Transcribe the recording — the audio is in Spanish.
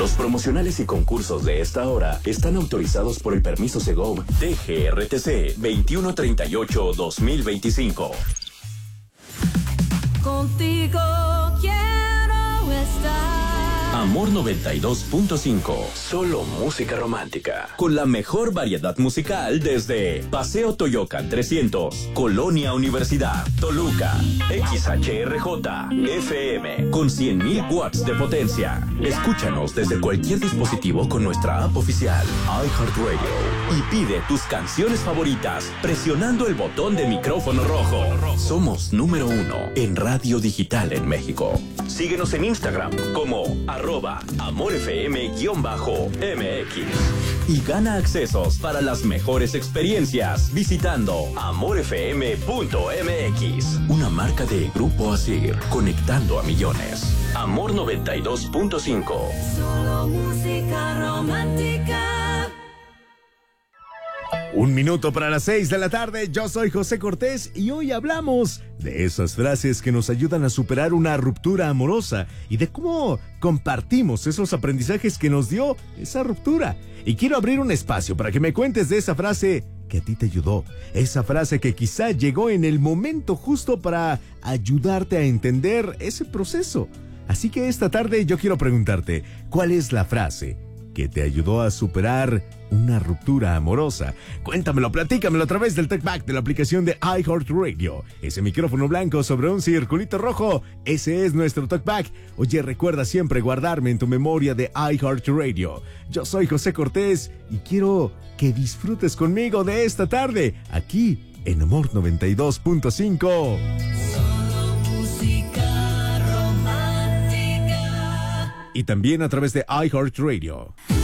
Los promocionales y concursos de esta hora están autorizados por el permiso Segov DGRTC 2138-2025. Contigo quiero estar. Amor 92.5. Solo música romántica. Con la mejor variedad musical desde Paseo Toyocan 300, Colonia Universidad, Toluca, XHRJ, FM, con 100.000 watts de potencia. Escúchanos desde cualquier dispositivo con nuestra app oficial, iHeartRadio. Y pide tus canciones favoritas presionando el botón de micrófono rojo. Somos número 1 en radio digital en México. Síguenos en Instagram como @AmorFM_MX y gana accesos para las mejores experiencias visitando amorfm.mx, una marca de Grupo Asir, conectando a millones. Amor 92.5. Solo música romántica. 1 minuto para las 6 de la tarde, yo soy José Cortés y hoy hablamos de esas frases que nos ayudan a superar una ruptura amorosa y de cómo compartimos esos aprendizajes que nos dio esa ruptura. Y quiero abrir un espacio para que me cuentes de esa frase que a ti te ayudó, esa frase que quizá llegó en el momento justo para ayudarte a entender ese proceso. Así que esta tarde yo quiero preguntarte, ¿cuál es la frase que te ayudó a superar una ruptura amorosa? Cuéntamelo, platícamelo a través del TalkBack de la aplicación de iHeartRadio. Ese micrófono blanco sobre un circulito rojo, ese es nuestro TalkBack. Oye, recuerda siempre guardarme en tu memoria de iHeartRadio. Yo soy José Cortés y quiero que disfrutes conmigo de esta tarde, aquí en Amor 92.5. Y también a través de iHeartRadio.